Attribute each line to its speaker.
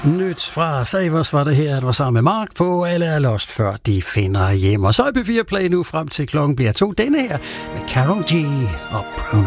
Speaker 1: Nyt fra Savers var det her, at var sammen med Mark på Alle er lost, før de finder hjem. Og så er P4 Play nu frem til klokken bliver 2. Denne her med Karol G og Bruno.